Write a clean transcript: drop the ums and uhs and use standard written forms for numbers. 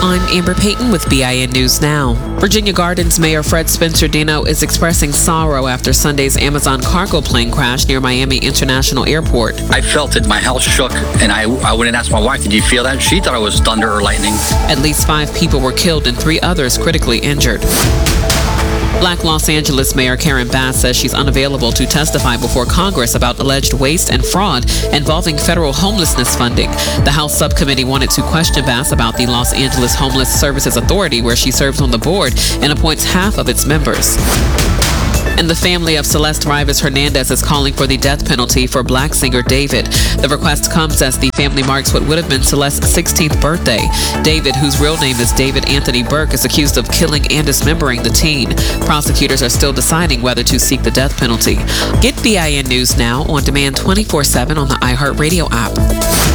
I'm Amber Payton with BIN News Now. Virginia Gardens Mayor Fred Spencer-Dino is expressing sorrow after Sunday's Amazon cargo plane crash near Miami International Airport. I felt it. My house shook, and I went and asked my wife, did you feel that? She thought it was thunder or lightning. At least 5 people were killed and 3 others critically injured. Black Los Angeles Mayor Karen Bass says she's unavailable to testify before Congress about alleged waste and fraud involving federal homelessness funding. The House subcommittee wanted to question Bass about the Los Angeles Homeless Services Authority, where she serves on the board and appoints half of its members. And the family of Celeste Rivas Hernandez is calling for the death penalty for Black singer David. The request comes as the family marks what would have been Celeste's 16th birthday. David, whose real name is David Anthony Burke, is accused of killing and dismembering the teen. Prosecutors are still deciding whether to seek the death penalty. Get BIN News Now on demand 24/7 on the iHeartRadio app.